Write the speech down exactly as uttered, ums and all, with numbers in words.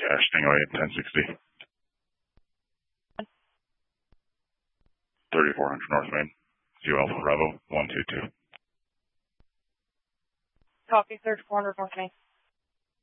Cash, Stingray at ten sixty. thirty-four hundred North Main. Zero Alpha Bravo, one two two. Copy, thirty-four hundred North Main.